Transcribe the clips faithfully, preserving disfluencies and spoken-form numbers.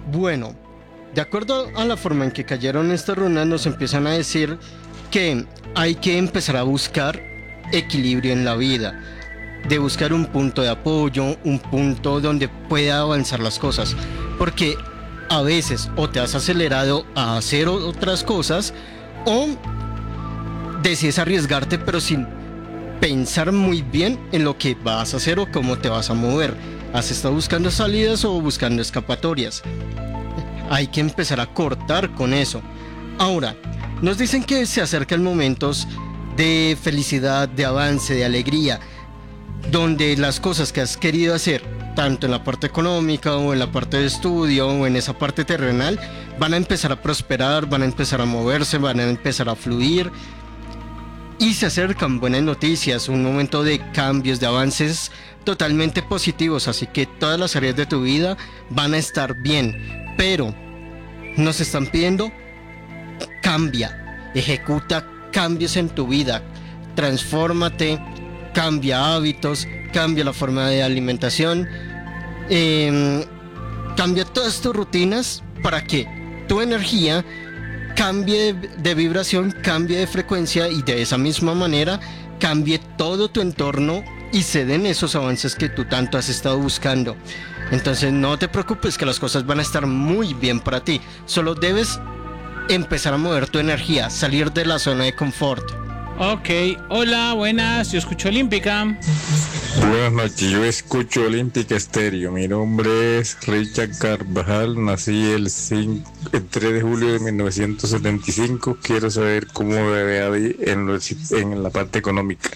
Bueno, de acuerdo a la forma en que cayeron estas runas, nos empiezan a decir que hay que empezar a buscar equilibrio en la vida, de buscar un punto de apoyo, un punto donde pueda avanzar las cosas, porque a veces o te has acelerado a hacer otras cosas o decides arriesgarte pero sin pensar muy bien en lo que vas a hacer o cómo te vas a mover. Has estado buscando salidas o buscando escapatorias. Hay que empezar a cortar con eso. Ahora, nos dicen que se acercan momentos de felicidad, de avance, de alegría, donde las cosas que has querido hacer, tanto en la parte económica o en la parte de estudio o en esa parte terrenal, van a empezar a prosperar, van a empezar a moverse, van a empezar a fluir. Y se acercan buenas noticias, un momento de cambios, de avances totalmente positivos, así que todas las áreas de tu vida van a estar bien, pero nos están pidiendo, cambia, ejecuta cambios en tu vida, transfórmate, cambia hábitos, cambia la forma de alimentación, eh, cambia todas tus rutinas para que tu energía cambie de, de vibración, cambie de frecuencia y de esa misma manera cambie todo tu entorno y se den esos avances que tú tanto has estado buscando. Entonces no te preocupes, que las cosas van a estar muy bien para ti. Solo debes empezar a mover tu energía, salir de la zona de confort. Ok, hola, buenas, yo escucho Olímpica. Buenas noches, yo escucho Olímpica Estéreo. Mi nombre es Richard Carvajal, nací el, cinco, el tres de julio de mil novecientos setenta y cinco. Quiero saber cómo me ve ahí en, los, en la parte económica.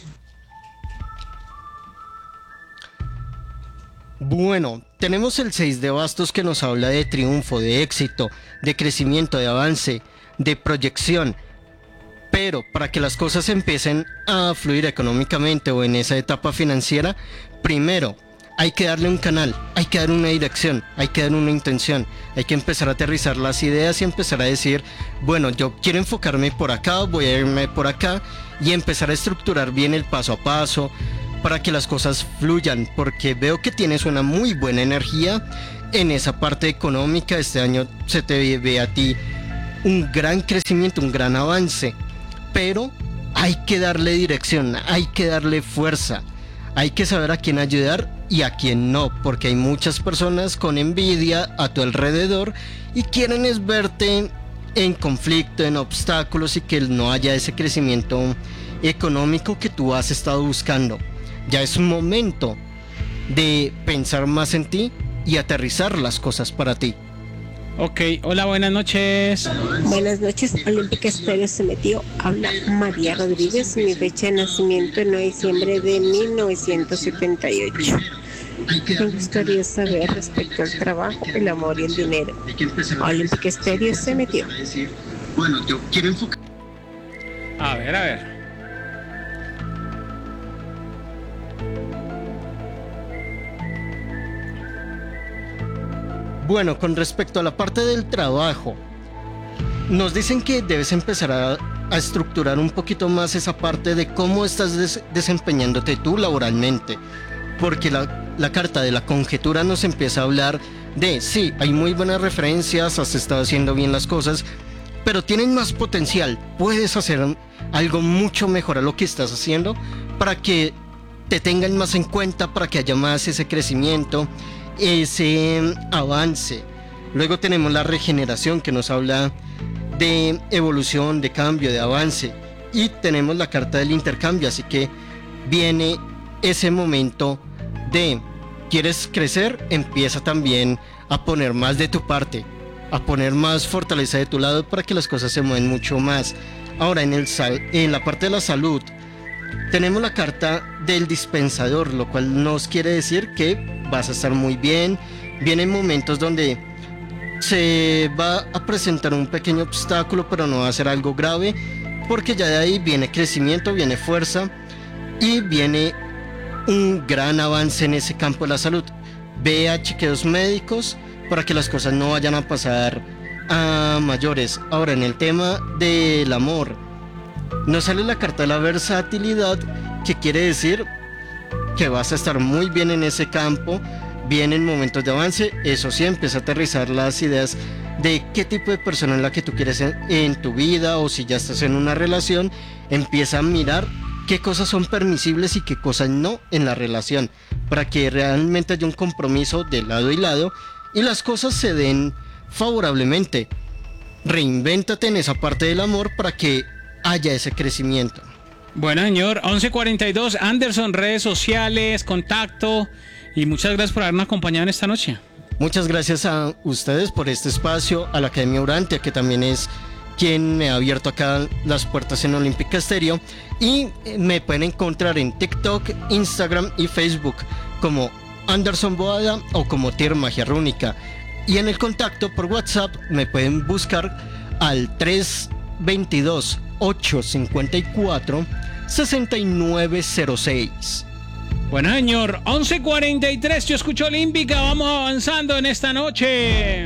Bueno, tenemos el seis de bastos que nos habla de triunfo, de éxito, de crecimiento, de avance, de proyección. Pero para que las cosas empiecen a fluir económicamente o en esa etapa financiera, primero hay que darle un canal, hay que dar una dirección, hay que dar una intención, hay que empezar a aterrizar las ideas y empezar a decir, bueno, yo quiero enfocarme por acá, voy a irme por acá y empezar a estructurar bien el paso a paso para que las cosas fluyan, porque veo que tienes una muy buena energía en esa parte económica. Este año se te ve a ti un gran crecimiento, un gran avance. Pero hay que darle dirección, hay que darle fuerza, hay que saber a quién ayudar y a quién no, porque hay muchas personas con envidia a tu alrededor y quieren es verte en conflicto, en obstáculos y que no haya ese crecimiento económico que tú has estado buscando. Ya es un momento de pensar más en ti y aterrizar las cosas para ti. Ok, hola, buenas noches. Buenas noches, Olímpica Estéreo se metió. Habla María Rodríguez, mi fecha de nacimiento el nueve de diciembre de mil novecientos setenta y ocho. Me gustaría saber respecto al trabajo, el amor y el dinero. Olímpica Estéreo se metió. Bueno, yo quiero enfocar. A ver, a ver. Bueno, con respecto a la parte del trabajo, nos dicen que debes empezar a, a estructurar un poquito más esa parte de cómo estás des, desempeñándote tú laboralmente, porque la, la carta de la conjetura nos empieza a hablar de, sí, hay muy buenas referencias, has estado haciendo bien las cosas, pero tienen más potencial, puedes hacer algo mucho mejor a lo que estás haciendo para que te tengan más en cuenta, para que haya más ese crecimiento, ese avance. Luego tenemos la regeneración que nos habla de evolución, de cambio, de avance, y tenemos la carta del intercambio, así que viene ese momento de quieres crecer, empieza también a poner más de tu parte, a poner más fortaleza de tu lado para que las cosas se muevan mucho más. Ahora en, el sal, en la parte de la salud tenemos la carta del dispensador, lo cual nos quiere decir que vas a estar muy bien. Vienen momentos donde se va a presentar un pequeño obstáculo, pero no va a ser algo grave, porque ya de ahí viene crecimiento, viene fuerza y viene un gran avance en ese campo de la salud. Ve a chequeos médicos para que las cosas no vayan a pasar a mayores. Ahora en el tema del amor, nos sale la carta de la versatilidad, que quiere decir que vas a estar muy bien en ese campo, vienen momentos de avance, eso sí, empieza a aterrizar las ideas de qué tipo de persona es la que tú quieres en, en tu vida, o si ya estás en una relación, empieza a mirar qué cosas son permisibles y qué cosas no en la relación, para que realmente haya un compromiso de lado y lado y las cosas se den favorablemente. Reinvéntate en esa parte del amor para que haya ese crecimiento. Bueno, señor, once cuarenta y dos, Anderson, redes sociales, contacto, y muchas gracias por habernos acompañado en esta noche. Muchas gracias a ustedes por este espacio, a la Academia Urantia, que también es quien me ha abierto acá las puertas en Olímpica Estéreo, y me pueden encontrar en TikTok, Instagram y Facebook como Anderson Boada o como Tier Magia Rúnica, y en el contacto por WhatsApp me pueden buscar al tres dos dos, ocho cinco cuatro, seis nueve cero seis. Bueno, señor, once cuarenta y tres, yo escucho Olímpica, vamos avanzando en esta noche.